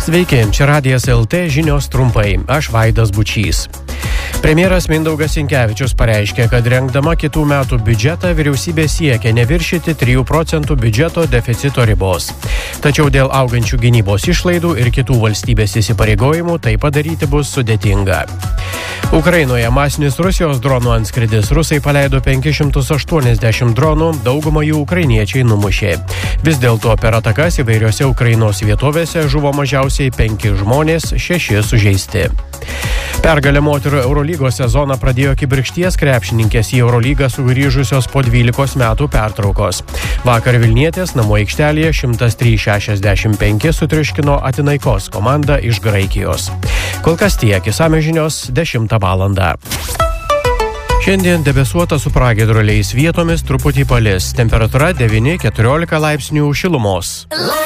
Sveiki, čia Radijas LT žinios trumpai. Aš Vaidas Bučys. Premjeras Mindaugas Sinkevičius pareiškė, kad rengdama kitų metų biudžetą vyriausybė siekia neviršyti 3% biudžeto deficito ribos. Tačiau dėl augančių gynybos išlaidų ir kitų valstybės įsipareigojimų tai padaryti bus sudėtinga. Ukrainoje masinis Rusijos dronų antskridis. Rusai paleido 580 dronų, daugumą jų ukrainiečiai numušė. Vis dėlto per atakas įvairiose Ukrainos vietovėse žuvo mažiausiai 5 žmonės, 6 sužeisti. Pergalę moterų Eurolygos sezoną pradėjo kibirkšties krepšininkės į Eurolygą sugrįžusios po 12 metų pertraukos. Vakar Vilnietės namų aikštelėje 103-65 sutriuškino Atinaikos komanda iš Graikijos. Kol kas tiek, išsamios žinios 10 valandą. Šiandien debesuota su pragiedruliais, vietomis truputį palis. Temperatūra 9-14 laipsnių šilumos.